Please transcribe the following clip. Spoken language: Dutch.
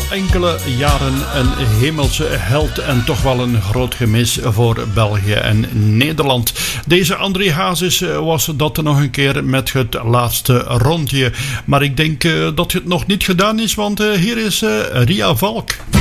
enkele jaren een hemelse held en toch wel een groot gemis voor België en Nederland. Deze André Hazes was dat nog een keer met het laatste rondje. Maar ik denk dat het nog niet gedaan is, want hier is Ria Valk.